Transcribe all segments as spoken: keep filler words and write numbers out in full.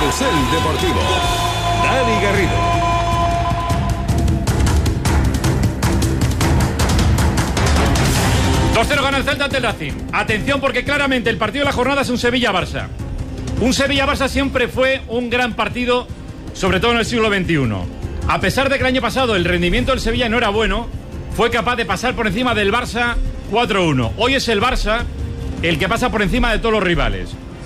Carrusel Deportivo. Dani Garrido. dos cero gana el Celta ante el Racing. Atención, porque claramente el partido de la jornada es un Sevilla-Barça. Un Sevilla-Barça siempre fue un gran partido, sobre todo en el siglo veintiuno. A pesar de que el año pasado el rendimiento del Sevilla no era bueno, fue capaz de pasar por encima del Barça cuatro uno. Hoy es el Barça el que pasa por encima de todos los rivales.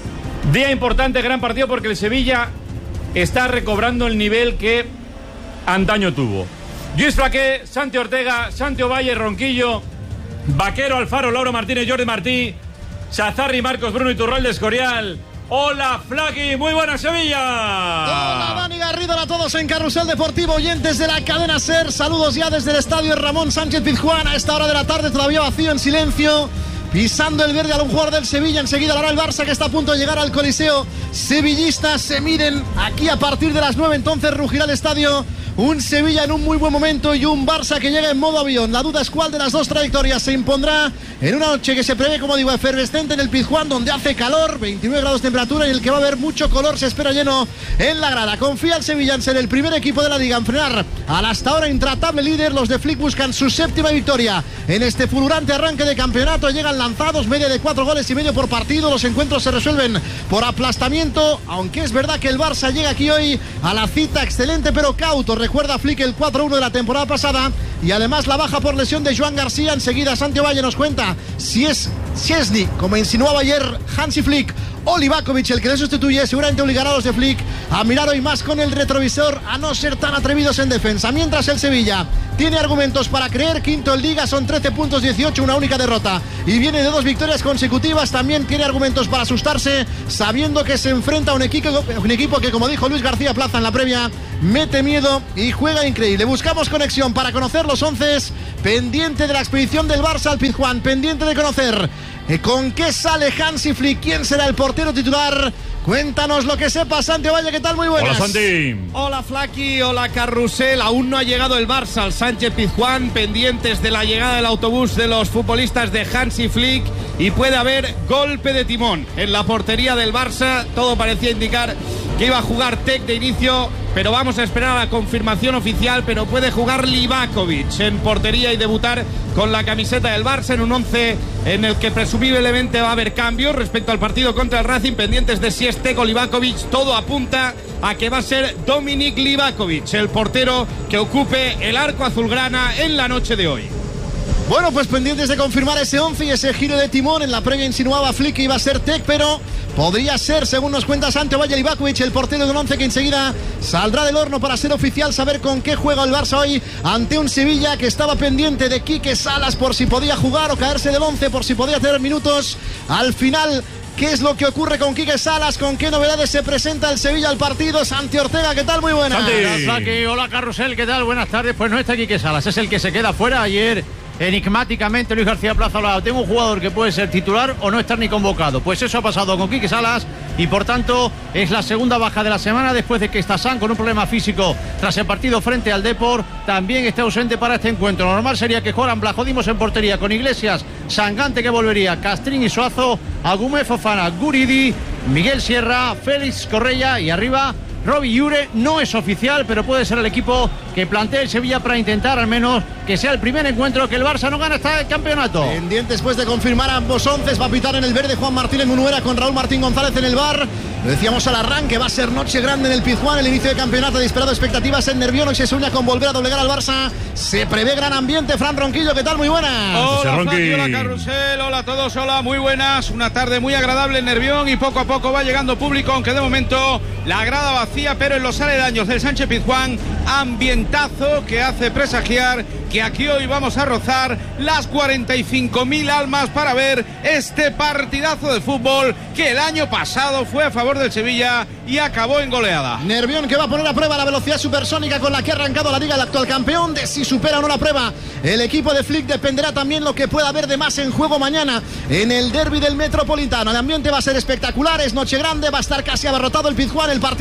Día importante, gran partido, porque el Sevilla está recobrando el nivel que antaño tuvo. Lluís Flaqué, Santi Ortega, Santi Ovalle, Ronquillo, Vaquero, Alfaro, Lauro Martínez, Jordi Martí, Chazarri, Marcos, Bruno Iturralde, Escorial. Hola, Flaqui, muy buena Sevilla. Hola, Dani Garrido, a todos en Carrusel Deportivo, oyentes de la cadena SER. Saludos ya desde el estadio Ramón Sánchez Pizjuán. A esta hora de la tarde, todavía vacío, en silencio, pisando el verde a un jugador del Sevilla. Enseguida lo hará el Barça, que está a punto de llegar al Coliseo sevillista. Se miden aquí a partir de las nueve, entonces rugirá el estadio. Un Sevilla en un muy buen momento y un Barça que llega en modo avión. La duda es cuál de las dos trayectorias se impondrá en una noche que se prevé, como digo, efervescente en el Pizjuán, donde hace calor, veintinueve grados de temperatura, y en el que va a haber mucho color. Se espera lleno en la grada. Confía el Sevilla en ser el primer equipo de la liga en frenar al hasta ahora intratable líder. Los de Flick buscan su séptima victoria en este fulgurante arranque de campeonato. Llegan lanzados, media de cuatro goles y medio por partido. Los encuentros se resuelven por aplastamiento, aunque es verdad que el Barça llega aquí hoy a la cita excelente pero cauto. Recuerda Flick el cuatro uno de la temporada pasada, y además la baja por lesión de Joan García. Enseguida Santi Ovalle nos cuenta si es Szczesny, como insinuaba ayer Hansi Flick, o Livakovic el que le sustituye. Seguramente obligará a los de Flick a mirar hoy más con el retrovisor, a no ser tan atrevidos en defensa. Mientras el Sevilla tiene argumentos para creer, quinto en Liga, son trece puntos, dieciocho, una única derrota, y viene de dos victorias consecutivas. También tiene argumentos para asustarse, sabiendo que se enfrenta a un equipo, un equipo que, como dijo Luis García Plaza en la previa, mete miedo y juega increíble. Buscamos conexión para conocer los onces, pendiente de la expedición del Barça al Pizjuán, pendiente de conocer ¿con qué sale Hansi Flick? ¿Quién será el portero titular? Cuéntanos lo que sepa, Santi Ovalle. ¿Qué tal? Muy buenas. Hola, Santi. Hola, Flaqui. Hola, Carrusel. Aún no ha llegado el Barça al Sánchez Pizjuán, pendientes de la llegada del autobús de los futbolistas de Hansi Flick, y puede haber golpe de timón en la portería del Barça. Todo parecía indicar que iba a jugar Tec de inicio, pero vamos a esperar a la confirmación oficial. Pero puede jugar Livakovic en portería y debutar con la camiseta del Barça en un once en el que presumiblemente va a haber cambios respecto al partido contra el Racing, pendientes de si es Tec o Livakovic. Todo apunta a que va a ser Dominik Livakovic el portero que ocupe el arco azulgrana en la noche de hoy. Bueno, pues pendientes de confirmar ese once y ese giro de timón. En la previa insinuaba Flick que iba a ser Tec, pero podría ser, según nos cuenta Santi Ovalle, Livakovic, el portero del once, que enseguida saldrá del horno para ser oficial, saber con qué juega el Barça hoy ante un Sevilla que estaba pendiente de Quique Salas por si podía jugar o caerse del once, por si podía tener minutos. Al final, ¿qué es lo que ocurre con Quique Salas? ¿Con qué novedades se presenta el Sevilla al partido? Santi Ortega, ¿qué tal? Muy buenas. Santi. Hola, Carrusel, ¿qué tal? Buenas tardes. Pues no está Quique Salas, es el que se queda fuera. Ayer enigmáticamente Luis García Plaza hablaba: tengo un jugador que puede ser titular o no estar ni convocado. Pues eso ha pasado con Quique Salas, y por tanto es la segunda baja de la semana, después de que Stasán, con un problema físico tras el partido frente al Depor, también está ausente para este encuentro. Lo normal sería que jugaran Blajodimos en portería, con Iglesias, Sangante, que volvería, Castrín y Suazo, Agumé, Fofana, Guridi, Miguel Sierra, Félix Correia, y arriba Robbie Llure. No es oficial, pero puede ser el equipo que plantea el Sevilla para intentar al menos que sea el primer encuentro que el Barça no gana este campeonato. Pendiente después de confirmar ambos once, va a pitar en el verde Juan Martínez Munuera con Raúl Martín González en el bar. Lo decíamos al arranque, va a ser noche grande en el Pizjuán, el inicio de campeonato, disparado expectativas en Nervión, y se sueña con volver a doblegar al Barça. Se prevé gran ambiente. Fran Ronquillo, ¿qué tal? Muy buenas. Hola, Franky, hola, Carrusel, hola a todos, hola, muy buenas. Una tarde muy agradable en Nervión, y poco a poco va llegando público, aunque de momento la grada vacía, pero en los aledaños del Sánchez Pizjuán, ambientazo que hace presagiar que aquí hoy vamos a rozar las cuarenta y cinco mil almas para ver este partidazo de fútbol que el año pasado fue a favor del Sevilla y acabó en goleada. Nervión, que va a poner a prueba la velocidad supersónica con la que ha arrancado la liga el actual campeón. De si supera o no la prueba el equipo de Flick dependerá también lo que pueda haber de más en juego mañana en el derbi del Metropolitano. El ambiente va a ser espectacular, es noche grande, va a estar casi abarrotado el Pizjuán. El partido mide a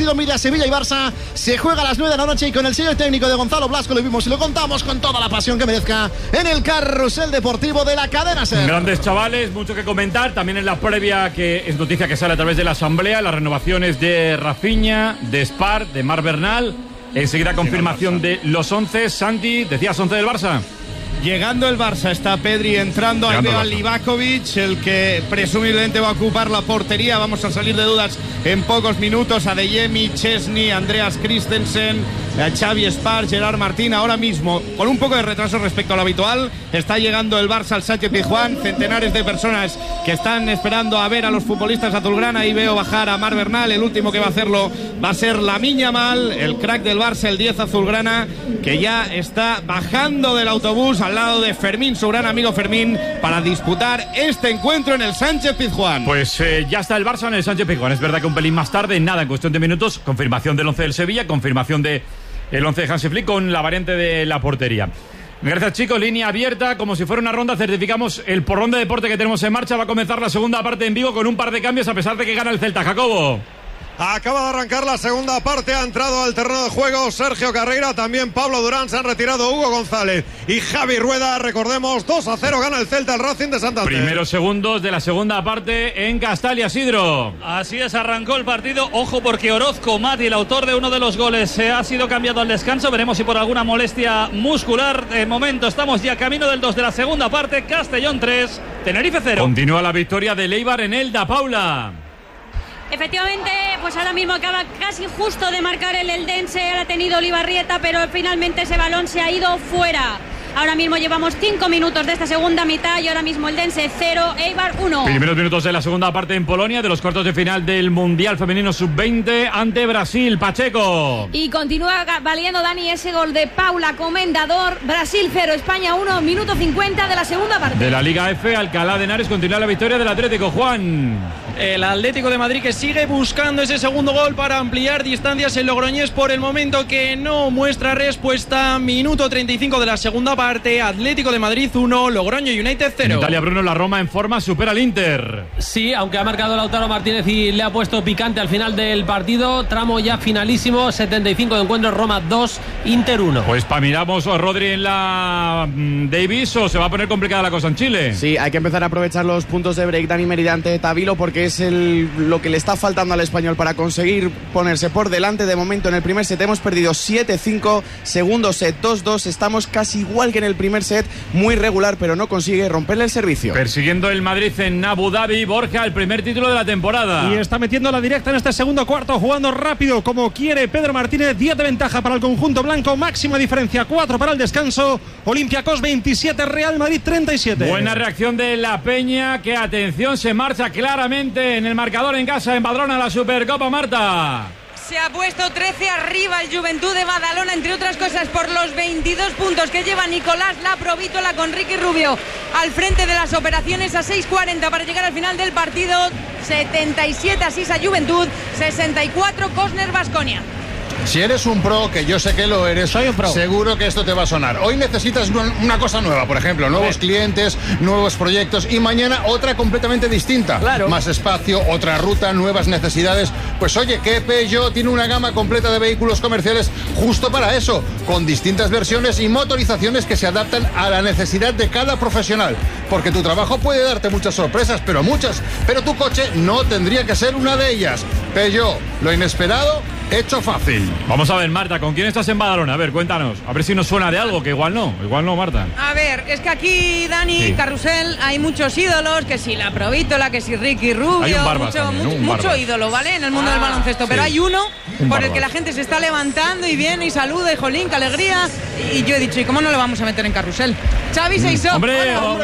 Sevilla y Barça se juega a las nueve de la noche y con el sello técnico de Gonzalo Blasco lo vimos y lo contamos con toda la pasión que merezca en el Carrusel Deportivo de la cadena SER. Grandes chavales, mucho que comentar. También en la previa, que es noticia que sale a través de la asamblea, las renovaciones de Rafinha, de Spar, de Mar Bernal. Enseguida confirmación de los once. Santi, decías once del Barça. Llegando el Barça, está Pedri entrando, ahí veo a Livakovic, el que presumiblemente va a ocupar la portería. Vamos a salir de dudas en pocos minutos. Adeyemi, Chesney, Andreas Christensen, Xavi Spar, Gerard Martín. Ahora mismo, con un poco de retraso respecto a lo habitual, está llegando el Barça al Sánchez Pizjuán. Centenares de personas que están esperando a ver a los futbolistas azulgrana. Ahí veo bajar a Mar Bernal. El último que va a hacerlo va a ser Lamine Yamal, el crack del Barça, el diez azulgrana, que ya está bajando del autobús al lado de Fermín, su gran amigo Fermín, para disputar este encuentro en el Sánchez Pizjuán. Pues eh, ya está el Barça en el Sánchez Pizjuán. Es verdad que un pelín más tarde, nada, en cuestión de minutos, confirmación del once del Sevilla, confirmación de el once de Hansi Flick con la variante de la portería. Gracias, chicos, línea abierta, como si fuera una ronda, certificamos el porrón de deporte que tenemos en marcha. Va a comenzar la segunda parte en Vigo con un par de cambios a pesar de que gana el Celta. Jacobo. Acaba de arrancar la segunda parte, ha entrado al terreno de juego Sergio Carreira, también Pablo Durán, se han retirado Hugo González y Javi Rueda. Recordemos, dos a cero gana el Celta, el Racing de Santander. Primeros segundos de la segunda parte en Castalia, Sidro. Así es, arrancó el partido. Ojo, porque Orozco Mati, el autor de uno de los goles, se ha sido cambiado al descanso. Veremos si por alguna molestia muscular. De momento estamos ya camino del dos de la segunda parte. Castellón tres, Tenerife cero. Continúa la victoria de Eibar en Elda, Paula. Efectivamente, pues ahora mismo acaba casi justo de marcar el Eldense, ha tenido Olivarrieta, pero finalmente ese balón se ha ido fuera. Ahora mismo llevamos cinco minutos de esta segunda mitad y ahora mismo Eldense cero, Eibar uno. Primeros minutos de la segunda parte en Polonia, de los cuartos de final del Mundial Femenino sub veinte ante Brasil. Pacheco. Y continúa valiendo, Dani, ese gol de Paula Comendador. Brasil cero, España uno, minuto cincuenta de la segunda parte. De la Liga F, Alcalá de Henares continúa la victoria del Atlético. Juan. El Atlético de Madrid que sigue buscando ese segundo gol para ampliar distancias. El Logroñés por el momento que no muestra respuesta. Minuto treinta y cinco de la segunda parte. Atlético de Madrid uno, Logroño United cero. En Italia, Bruno, la Roma en forma supera al Inter. Sí, aunque ha marcado Lautaro Martínez y le ha puesto picante al final del partido. Tramo ya finalísimo, setenta y cinco de encuentro, Roma dos, Inter uno. Pues para miramos a Rodri en la mm, Davis, o se va a poner complicada la cosa en Chile. Sí, hay que empezar a aprovechar los puntos de break, Dani Merida, ante Tavilo, porque es el, lo que le está faltando al español para conseguir ponerse por delante. De momento en el primer set hemos perdido siete cinco, segundo set dos dos, estamos casi igual que en el primer set, muy regular, pero no consigue romperle el servicio. Persiguiendo el Madrid en Abu Dhabi, Borja, el primer título de la temporada. Y está metiendo la directa en este segundo cuarto, jugando rápido como quiere Pedro Martínez. diez de ventaja para el conjunto blanco, máxima diferencia, cuatro para el descanso. Olympiacos veintisiete, Real Madrid treinta y siete. Buena reacción de la Peña, que atención, se marcha claramente en el marcador en casa, en Badalona, la Supercopa, Marta. Se ha puesto trece arriba el Juventud de Badalona, entre otras cosas por los veintidós puntos que lleva Nicolás Laprovítola, con Ricky Rubio al frente de las operaciones a seis cuarenta para llegar al final del partido. setenta y siete Asisa Juventud, sesenta y cuatro Cosner Baskonia. Si eres un pro, que yo sé que lo eres, soy un pro, seguro que esto te va a sonar. Hoy necesitas una cosa nueva, por ejemplo, nuevos clientes, nuevos proyectos, y mañana otra completamente distinta. Claro. Más espacio, otra ruta, nuevas necesidades. Pues oye, que Peugeot tiene una gama completa de vehículos comerciales justo para eso, con distintas versiones y motorizaciones que se adaptan a la necesidad de cada profesional. Porque tu trabajo puede darte muchas sorpresas, pero muchas, pero tu coche no tendría que ser una de ellas. Peugeot, lo inesperado hecho fácil. Vamos a ver, Marta, ¿con quién estás en Badalona? A ver, cuéntanos. A ver si nos suena de algo, que igual no. Igual no, Marta. A ver, es que aquí, Dani, sí. Carrusel, hay muchos ídolos, que si Laprovítola, que si Ricky Rubio. Hay un Barbas mucho, también, mucho, un mucho Barbas. ídolo, ¿vale? En el mundo ah, del baloncesto. Pero sí. Hay uno un por Barbas. El que la gente se está levantando y viene y saluda y jolín, qué alegría. Y yo he dicho, ¿y cómo no lo vamos a meter en Carrusel? Xavi Seisó. Mm. ¡Hombre! ¡Hombre!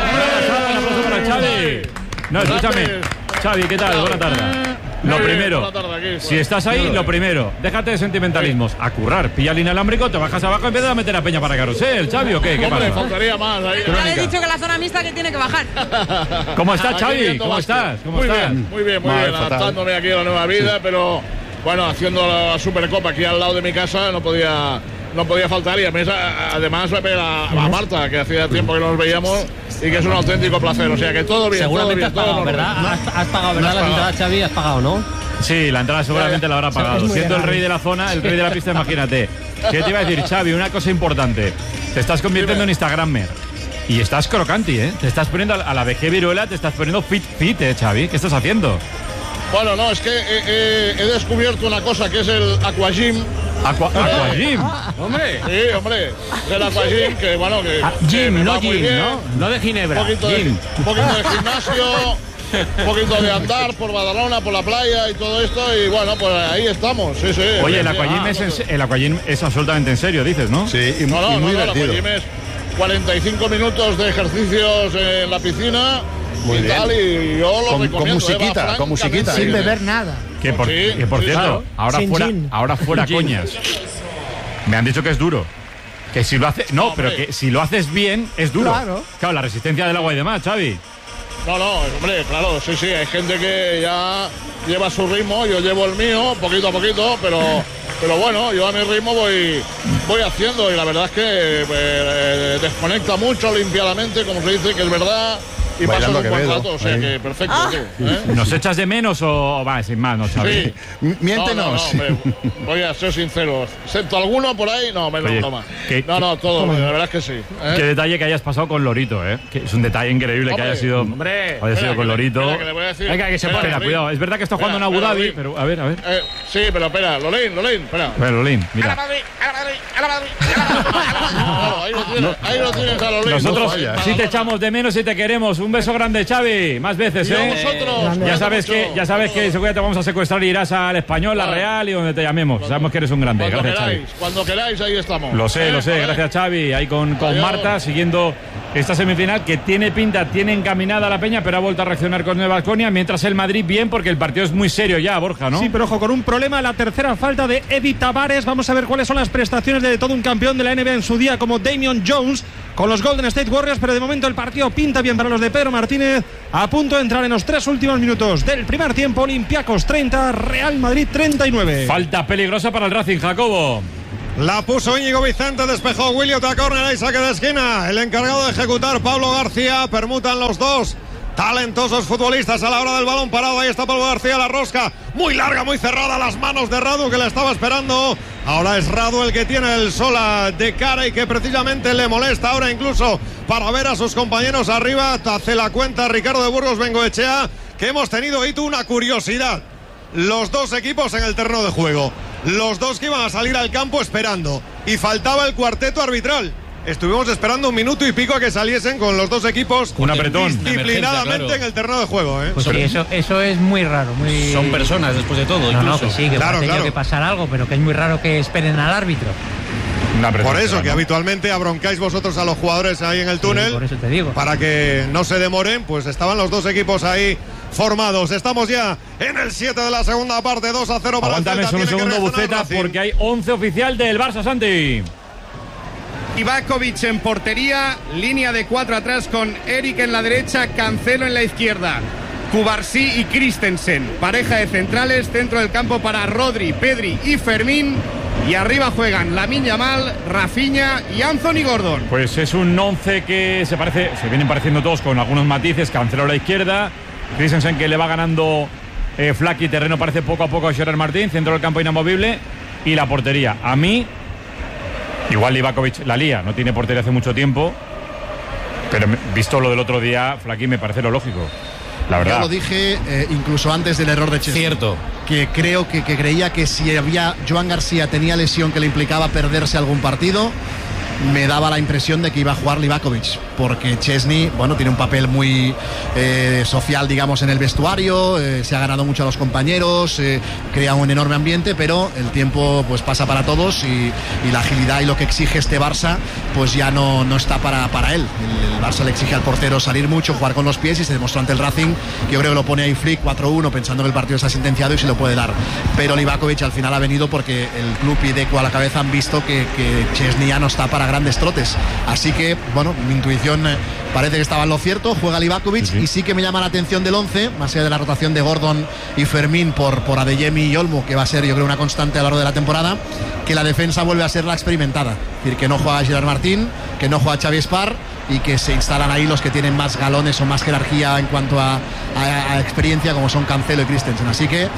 Un aplauso para Xavi. No, escúchame. Xavi, ¿qué tal? Buena tarde. Lo primero, si estás ahí, lo primero, déjate de sentimentalismos, a currar, pilla el inalámbrico, te bajas abajo y empiezas a meter a Peña para Carrusel, Xavi, ¿o qué? ¿Qué Hombre, pasa? faltaría más ahí. Ya le he dicho que la zona mixta que tiene que bajar. ¿Cómo estás, Xavi? ¿Cómo estás? ¿Cómo muy estás? Bien, muy bien, muy bien, adaptándome aquí a la nueva vida, sí. Pero bueno, haciendo la Supercopa aquí al lado de mi casa no podía... No podía faltar, y además a, a Marta, que hacía tiempo que no nos veíamos y que es un auténtico placer. O sea que todo bien. Seguramente todo bien, has pagado, todo ¿verdad? Has, has pagado, ¿verdad? No has la entrada, Xavi, has pagado, ¿no? Sí, la entrada seguramente la habrá pagado. Siendo el rey de la zona, el rey de la pista, imagínate. ¿Qué te iba a decir, Xavi? Una cosa importante. Te estás convirtiendo en Instagrammer. Y estás crocanti, ¿eh? Te estás poniendo a la vejez viruela, te estás poniendo fit, fit, ¿eh, Xavi? ¿Qué estás haciendo? Bueno, no, es que eh, eh, he descubierto una cosa que es el Aquagym. Aqua, ¿Aquagym? Hombre. Sí, hombre. El Aquagym, que bueno, que. Ah, gym, que no gym, bien. ¿no? No de Ginebra. Un poquito, gym. De, un poquito de gimnasio, un poquito de andar por Badalona, por la playa y todo esto. Y bueno, pues ahí estamos. Sí, sí. Oye, el sí, Aquagym, ah, es, no, en, el Aquagym es absolutamente en serio, dices, ¿no? Sí, y, no, no, y muy no, divertido. No, el Aquagym es cuarenta y cinco minutos de ejercicios en la piscina. Muy y bien. Tal, y yo lo con, recomiendo. Con musiquita, Eva, con musiquita. Sin beber nada. Que por, sí, que por sí, cierto, claro. ahora, fuera, ahora fuera coñas. Me han dicho que es duro. Que si lo haces. No, no pero que si lo haces bien, es duro. Claro. Claro, la resistencia del agua y demás, Xavi. No, no, hombre, claro, sí, sí. Hay gente que ya lleva su ritmo. Yo llevo el mío, poquito a poquito, pero. Pero bueno, yo a mi ritmo voy, voy haciendo y la verdad es que eh, desconecta mucho, limpia la mente, como se dice, que es verdad. Y pasas un buen rato, o sea que perfecto. Ah. Tú, ¿eh? ¿Nos echas de menos o va, sin más, no, Xavi? Sí. Miéntenos. No, no, no, hombre, voy a ser sincero. Excepto alguno por ahí, no, me lo toma. No, no, todo, la verdad es que sí. ¿eh? Qué detalle que hayas pasado con Lorito, ¿eh? Que es un detalle increíble hombre, que haya sido, hombre, haya sido con le, Lorito. Espera, que le voy a decir. Venga, que se pone. Cuidado, es verdad que está jugando en Abu Dhabi, pero a ver, a ver. Eh, sí, pero espera, Lolín, Lolín, espera. A ver, Lolín, mira. A la Madrid, a la Madrid, a la Madrid, a la Madrid. Ahí lo tienes, ahí lo tienes a Lolín. Nosotros sí te echamos de menos y te queremos. Un beso grande, Xavi. Más veces, ¿eh? Vosotros, ya sabes que, ya sabes que seguro te vamos a secuestrar y irás al Español, la Real y donde te llamemos. Sabemos que eres un grande. Cuando gracias, queráis, Xavi. Cuando queráis, ahí estamos. Lo sé, ¿Eh? lo sé. Gracias, Xavi. Ahí con, con Marta, siguiendo esta semifinal que tiene pinta, tiene encaminada la Peña, pero ha vuelto a reaccionar con Nueva Baskonia. Mientras el Madrid bien, porque el partido es muy serio ya, Borja, ¿no? Sí, pero ojo, con un problema, la tercera falta de Eddie Tavares. Vamos a ver cuáles son las prestaciones de todo un campeón de la N B A en su día, como Damian Jones, con los Golden State Warriors, pero de momento el partido pinta bien para los de Pedro Martínez, a punto de entrar en los tres últimos minutos del primer tiempo. Olympiacos treinta, Real Madrid treinta y nueve. Falta peligrosa para el Racing, Jacobo. La puso Íñigo Vicente, despejó Willy otra córner y saque de esquina. El encargado de ejecutar, Pablo García, permutan los dos talentosos futbolistas a la hora del balón parado. Ahí está Pablo García, la rosca muy larga, muy cerrada, las manos de Radu que le estaba esperando. Ahora es Radu el que tiene el Sola de cara y que precisamente le molesta ahora incluso para ver a sus compañeros arriba. Hace la cuenta Ricardo de Burgos Bengoechea que hemos tenido ahí una curiosidad. Los dos equipos en el terreno de juego, los dos que iban a salir al campo esperando, y faltaba el cuarteto arbitral. Estuvimos esperando un minuto y pico a que saliesen con los dos equipos un apretón disciplinadamente claro. en el terreno de juego, ¿eh? Pues sí, eso, eso es muy raro. Muy... Son personas después de todo. No, incluso. no, que sí, que claro, ha tenido claro. que pasar algo, pero que es muy raro que esperen al árbitro. Por eso, que habitualmente abroncáis vosotros a los jugadores ahí en el túnel. Sí, por eso te digo. Para que no se demoren, pues estaban los dos equipos ahí formados. Estamos ya en el siete de la segunda parte, dos a cero para Aguántame el Celta. un segundo, Buceta, porque hay once oficial del Barça, Santi. Ivakovic en portería, línea de cuatro atrás con Eric en la derecha, Cancelo en la izquierda. Cubarsí y Christensen, pareja de centrales, centro del campo para Rodri, Pedri y Fermín. Y arriba juegan Lamine Yamal, Rafinha y Anthony Gordon. Pues es un once que se parece, se vienen pareciendo todos con algunos matices. Cancelo a la izquierda, Christensen que le va ganando eh, Flaky, terreno parece poco a poco a Gerard Martín, centro del campo inamovible y la portería. A mí, igual Ivakovic la lía, no tiene portería hace mucho tiempo, pero visto lo del otro día, Flaky me parece lo lógico. La verdad. Yo lo dije eh, incluso antes del error de Chesney. Cierto. Que creo que, que creía que si había Joan García tenía lesión que le implicaba perderse algún partido, me daba la impresión de que iba a jugar Livakovic, porque Chesney, bueno, tiene un papel muy eh, social, digamos, en el vestuario, eh, se ha ganado mucho a los compañeros, eh, crea un enorme ambiente, pero el tiempo pues pasa para todos y, y la agilidad y lo que exige este Barça pues ya no, no está para, para él. El, el Barça le exige al portero salir mucho, jugar con los pies, y se demostró ante el Racing, que yo creo que lo pone ahí Flick cuatro uno pensando que el partido está sentenciado y se lo puede dar, pero Livakovic al final ha venido porque el club y Deco a la cabeza han visto que, que Chesney ya no está para grandes trotes, así que bueno, mi intuición eh, parece que estaba en lo cierto. Juega Livakovic, sí, sí. Y sí que me llama la atención del once, más allá de la rotación de Gordon y Fermín por, por Adeyemi y Olmo, que va a ser yo creo una constante a lo largo de la temporada, que la defensa vuelve a ser la experimentada, es decir, que no juega Gerard Martín, que no juega Xavi Espar, y que se instalan ahí los que tienen más galones o más jerarquía en cuanto a, a, a experiencia, como son Cancelo y Christensen. Así que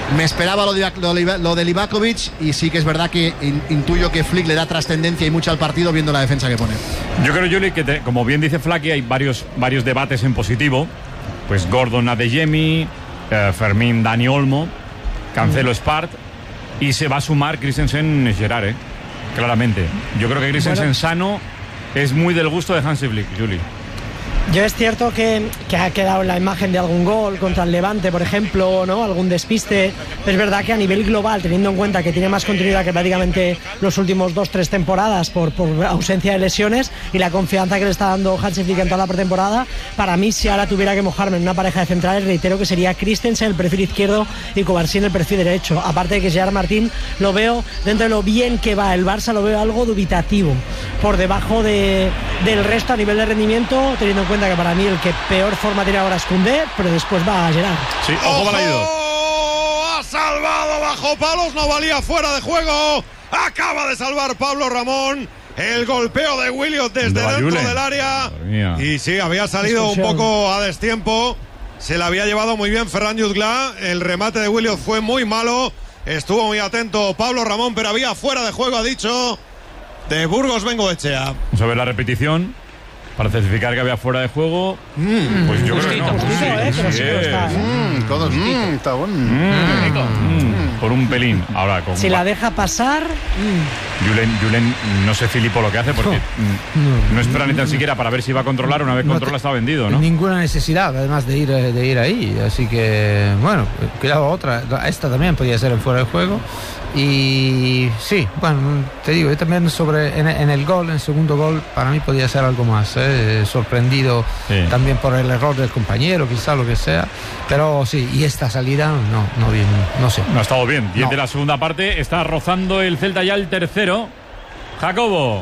Me esperaba lo de, lo, de, lo de Livakovic y sí que es verdad que in, intuyo que Flick le da trascendencia y mucha al partido viendo la defensa que pone. Yo creo, Juli, que te, como bien dice Flaky, hay varios, varios debates en positivo. Pues Gordon Adeyemi, eh, Fermín Dani Olmo, Cancelo Spart, y se va a sumar Christensen Gerard, eh, claramente. Yo creo que Christensen bueno. sano es muy del gusto de Hansi Flick, Juli. Yo es cierto que, que ha quedado la imagen de algún gol contra el Levante, por ejemplo, ¿no? Algún despiste. Es verdad que a nivel global, teniendo en cuenta que tiene más continuidad que prácticamente los últimos dos, tres temporadas por, por ausencia de lesiones y la confianza que le está dando Hansi Flick en toda la pretemporada, para mí, si ahora tuviera que mojarme en una pareja de centrales, reitero que sería Christensen el perfil izquierdo y Kovarsí el perfil derecho. Aparte de que Gerard Martín lo veo, dentro de lo bien que va el Barça, lo veo algo dubitativo, por debajo de, del resto a nivel de rendimiento, teniendo en cuenta que para mí el que peor forma tiene ahora es Koundé, pero después va a Gerard. Sí, ojo, Balaído. Ha salvado bajo palos, no valía, fuera de juego. Acaba de salvar Pablo Ramón. El golpeo de Williot desde de dentro Julen. del área. Y sí, había salido un poco a destiempo. Se la había llevado muy bien Ferran Jutgla. El remate de Williot fue muy malo. Estuvo muy atento Pablo Ramón, pero había fuera de juego, ha dicho, de Burgos Bengoechea. Vamos a ver la repetición. Para certificar que había fuera de juego, mm, pues yo justito, creo que no. Justito, eh, pero sí, es. está, ¿eh? Mm, todos, mm, está bueno. Mm, rico. Mm, por un pelín. Ahora, con si la deja pasar. Mm. Julen, Julen, no sé Filipo lo que hace porque no, no espera ni tan siquiera para ver si va a controlar. Una vez no controla, está vendido, ¿no? Ninguna necesidad, además de ir, de ir ahí. Así que, bueno, cuidado, otra. Esta también podía ser en fuera de juego. Y sí, bueno, te digo, yo también sobre en, en el gol, en el segundo gol, para mí podía ser algo más, ¿eh? Sorprendido sí. también por el error del compañero, quizá lo que sea, pero sí, y esta salida no, no bien, no sé. No ha estado bien, diez no. de la segunda parte, está rozando el Celta ya el tercero. Jacobo.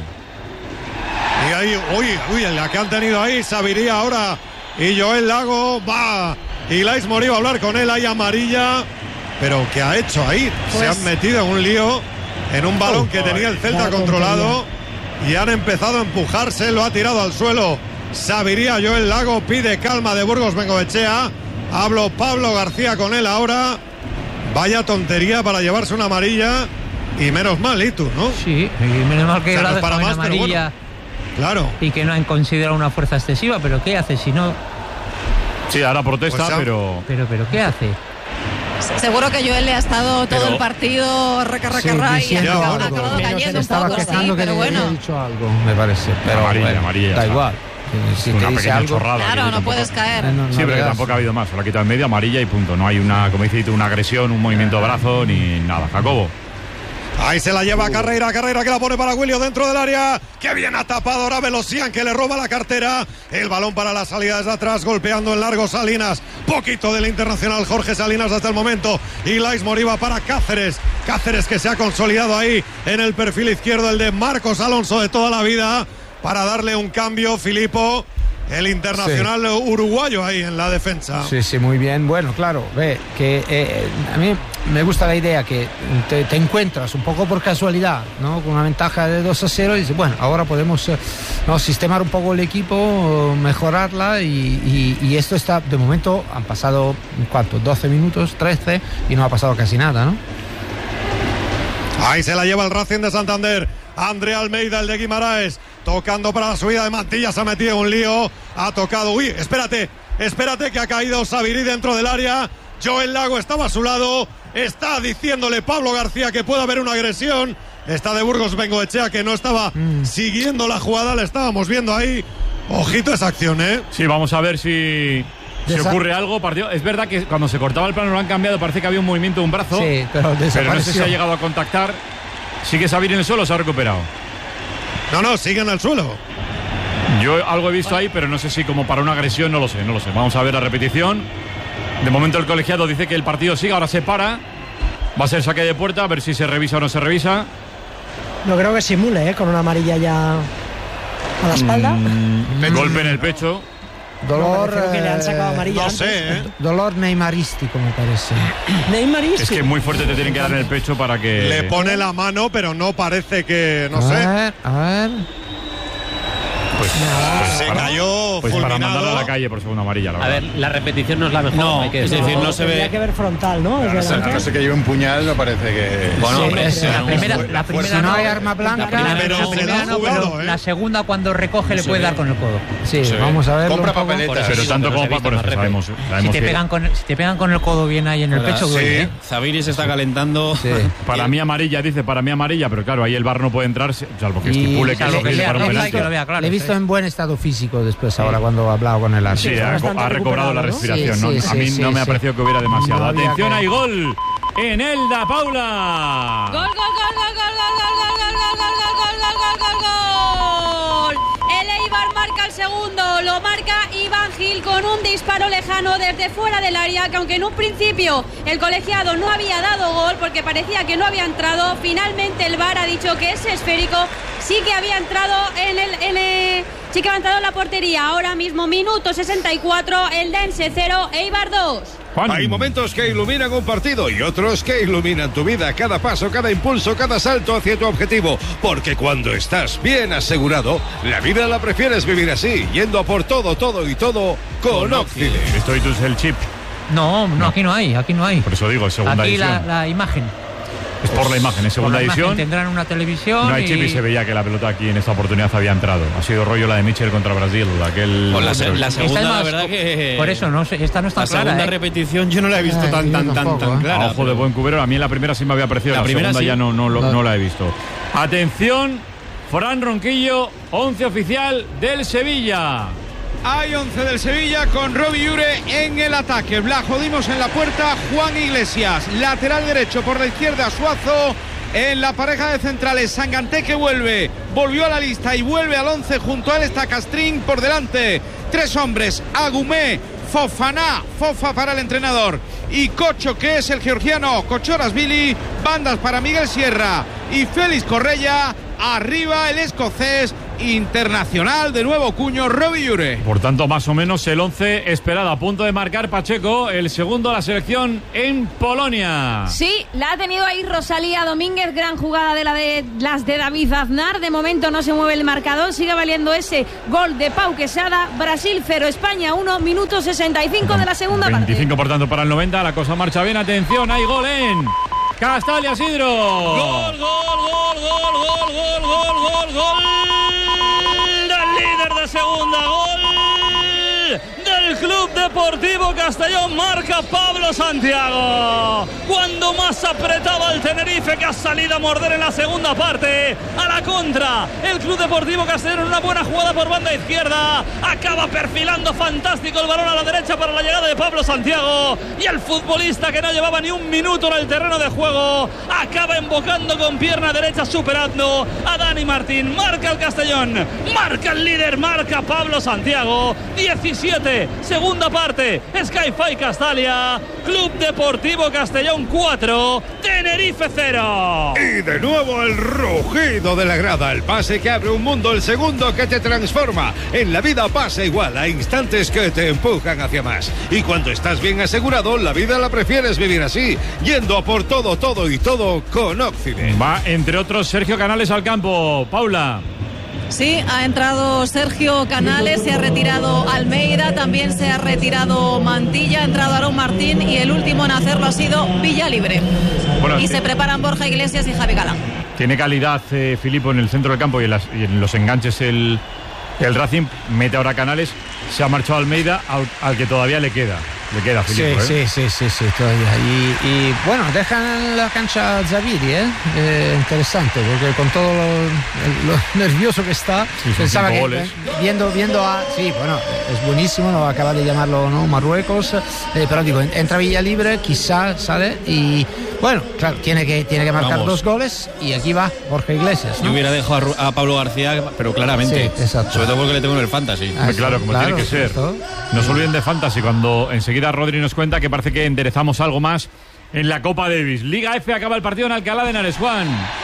Y ahí, uy, uy, la que han tenido ahí, Sabiría ahora, y Joel Lago, va, y Lais Morí va a hablar con él, hay amarilla. Pero ¿qué ha hecho ahí? Pues... Se han metido en un lío, en un balón oh, que tenía el Celta controlado y han empezado a empujarse, lo ha tirado al suelo Sabiría. Joel Lago pide calma de Burgos Bengoechea. Hablo Pablo García con él ahora. Vaya tontería para llevarse una amarilla y menos mal, ¿y tú, no? Sí, y menos mal que o sea, no para más, amarilla bueno, claro. Y que no han considerado una fuerza excesiva, pero ¿qué hace si no? Sí, ahora protesta, pues, pero... pero... Pero ¿qué hace? Seguro que Joel le ha estado todo pero, el partido raca, raca, sí, raca, y ha acabado, algo, acabado cayendo un poco, sí, que pero bueno. He dicho algo, me parece, pero amarilla, bueno, amarilla, da igual. Si una te dice algo, chorrada, claro, no tampoco, puedes caer. No, no, sí, pero que tampoco ha habido más, se lo ha quitado en medio, amarilla y punto. No hay una, como dices tú, una agresión, un movimiento de brazo ni nada. Jacobo. Ahí se la lleva Carreira, Carreira que la pone para Williot dentro del área. Que bien ha tapado ahora Velocian, que le roba la cartera. El balón para la salida desde atrás, golpeando en largo Salinas. Poquito del internacional Jorge Salinas hasta el momento. Y Lais Moriba para Cáceres. Cáceres que se ha consolidado ahí en el perfil izquierdo, el de Marcos Alonso de toda la vida. Para darle un cambio, Filipo. El internacional sí. uruguayo ahí en la defensa. Sí, sí, muy bien. Bueno, claro, ve que eh, a mí me gusta la idea que te, te encuentras un poco por casualidad, ¿no? Con una ventaja de dos a cero y dices, bueno, ahora podemos eh, ¿no? sistemar un poco el equipo, mejorarla y, y, y esto está, de momento han pasado, ¿cuánto? doce minutos, trece y no ha pasado casi nada, ¿no? Ahí se la lleva el Racing de Santander. André Almeida, el de Guimaraes, tocando para la subida de Mantilla, se ha metido en un lío, ha tocado, uy, espérate, espérate que ha caído Sabirí dentro del área. Joel Lago estaba a su lado, está diciéndole Pablo García que puede haber una agresión. Está de Burgos Bengoechea, que no estaba mm. siguiendo la jugada, la estábamos viendo ahí. Ojito esa acción, ¿eh? Sí, vamos a ver si... Si ocurre algo, partido. Es verdad que cuando se cortaba el plano lo han cambiado, parece que había un movimiento de un brazo. Sí, pero, pero no sé si ha llegado a contactar. ¿Sigue Sabir en el suelo o se ha recuperado? No, no, sigue en el suelo. Yo algo he visto ahí, pero no sé si como para una agresión, no lo sé, no lo sé. Vamos a ver la repetición. De momento el colegiado dice que el partido sigue, ahora se para. Va a ser saque de puerta, a ver si se revisa o no se revisa. No creo que simule, ¿eh? Con una amarilla ya a la espalda. Mm, golpe en el pecho. Dolor, no, que le han sacado amarilla no antes. sé, ¿eh? Dolor neymarístico, me parece. Neymarístico. Es que muy fuerte te tienen que dar en el pecho para que... Le pone la mano, pero no parece que... No a sé. Ver, a ver. Pues, pues se para, cayó pues para fulminado. mandarlo a la calle por segunda amarilla, la A verdad. ver, la repetición no es la mejor. No, hay que es decir, no se ve- Tendría que ver frontal, ¿no? Desde Claro, delante. no sé que lleve un puñal, no parece que. Bueno, Sí, hombre, sí, la sí. primera, Fuerza. la primera Si no no, hay arma blanca, la, pero la se primera da no, jugado, pero ¿eh? la segunda cuando recoge le puede dar con el codo. sí, Se ve. vamos a ver. Compra papeletas. Pero tanto como para por eso sabemos, Si sabemos te que- pegan con, si te pegan con el codo bien ahí en el pecho, duele, ¿eh? Zabiri se está calentando. Para mí amarilla, dice, para mí amarilla, pero claro, ahí el V A R no puede entrar, salvo que Y- estipule que salvo es que el lea, para un no, penalti. que lo vea, claro, Le he visto sí. en buen estado físico después, ahora cuando ha hablado con el árbitro. Sí, ha, bastante ha recobrado la recuperado, ¿no? respiración. Sí, ¿no? sí, a mí sí, no sí, me ha sí. parecido que hubiera demasiado. No había Atención, que- hay gol en Elda, Paula. Gol, gol, gol, gol, gol, gol, gol, gol, gol, gol, gol, gol, gol, gol, gol, gol. El Eibar marca el segundo, lo marca Iván Gil con un disparo lejano desde fuera del área, que aunque en un principio el colegiado no había dado gol porque parecía que no había entrado, finalmente el V A R ha dicho que ese esférico sí que había entrado en el, en el sí que había entrado en la portería. Ahora mismo, minuto sesenta y cuatro, el Dense cero, Eibar dos. Juan. Hay momentos que iluminan un partido y otros que iluminan tu vida, cada paso, cada impulso, cada salto hacia tu objetivo. Porque cuando estás bien asegurado, la vida la prefieres vivir así, yendo a por todo, todo y todo con Occident. Esto y tú es el chip. No, no, aquí no hay, aquí no hay. Por eso digo, segunda Aquí edición. la, la imagen. Es por la imagen, en segunda Por la imagen edición. tendrán una televisión. No hay chip y se veía que la pelota aquí en esta oportunidad había entrado. Ha sido rollo la de Mitchell contra Brasil, aquel. Pues la, se- la Esta segunda, es la más- verdad que. Por eso, no sé, esta no está La clara. segunda ¿eh? repetición yo no la he visto Ay, tan, yo tan, tan, tampoco, tan ¿eh? clara. A ojo de buen cubero, a mí la primera sí me había parecido, La la, primera segunda sí. ya no, no, lo- No. no la he visto. Atención, Fran Ronquillo, once oficial del Sevilla. Hay once del Sevilla con Robbie Ure en el ataque. Bla jodimos en la puerta, Juan Iglesias. Lateral derecho por la izquierda, Suazo. En la pareja de centrales, Sanganté que vuelve. Volvió a la lista y vuelve al once. Junto a él está Castrín por delante. Tres hombres, Agumé, Fofana, Fofa para el entrenador. Y Cocho, que es el georgiano, Kochorasvili. Bandas para Miguel Sierra y Félix Correia. Arriba el escocés internacional de nuevo cuño, Robbie Ure. Por tanto, más o menos el once esperado. A punto de marcar Pacheco, el segundo de la selección en Polonia. Sí, la ha tenido ahí Rosalía Domínguez, gran jugada de, la de las de David Aznar. De momento no se mueve el marcador, sigue valiendo ese gol de Pau Quesada. Brasil cero, España uno, minuto sesenta y cinco de la segunda parte. veinticinco por tanto para el noventa, la cosa marcha bien. Atención, hay gol en Castalia Sidro. Gol, gol, gol, gol, gol, gol, gol, gol, gol del líder de segunda, gol del Club Deportivo Castellón, marca Pablo Santiago. Cuando más apretaba el Tenerife, que ha salido a morder en la segunda parte, a la contra, el Club Deportivo Castellón en una buena jugada por banda izquierda, acaba perfilando fantástico el balón a la derecha para la llegada de Pablo Santiago, y el futbolista que no llevaba ni un minuto en el terreno de juego, acaba embocando con pierna derecha, superando a Dani Martín. Marca el Castellón, marca el líder, marca Pablo Santiago. diecisiete, segunda parte, Sky-Fi Castalia, Club Deportivo Castellón cuatro, Tenerife cero. Y de nuevo el rugido de la grada, el pase que abre un mundo, el segundo que te transforma. En la vida pasa igual, a instantes que te empujan hacia más. Y cuando estás bien asegurado, la vida la prefieres vivir así, yendo a por todo, todo y todo con Occident. Va, entre otros, Sergio Canales al campo. Paula. Sí, ha entrado Sergio Canales, se ha retirado Almeida, también se ha retirado Mantilla, ha entrado Aarón Martín y el último en hacerlo ha sido Villalibre. Bueno, y sí. se preparan Borja Iglesias y Javi Galán. Tiene calidad eh, Filipo en el centro del campo y en, las- y en los enganches el, el Racing. Mete ahora Canales. Se ha marchado Almeida, al, al que todavía le queda. Le queda Filipo, Sí, ¿eh? sí, sí, sí, sí, todavía. Y, y, bueno, dejan la cancha Zaviri, ¿eh? Eh, interesante, porque con todo lo, lo nervioso que está, Sí, son pensaba cinco que goles. eh, viendo, viendo a. Sí, bueno, es buenísimo, no acaba de llamarlo, ¿no? Marruecos, eh, pero digo, entra Villa Libre, quizá sale y. Bueno, claro, tiene que, tiene que marcar Vamos. dos goles y aquí va Jorge Iglesias, ¿no? Yo hubiera dejado a, Ru- a Pablo García, pero claramente. Sí, exacto. Sobre todo porque le tengo en el fantasy. Ah, Hombre, claro, como claro, tiene que ser. esto. No se olviden de Fantasy cuando enseguida Rodri nos cuenta que parece que enderezamos algo más en la Copa Davis. Liga F, acaba el partido en Alcalá de Henares. Juan.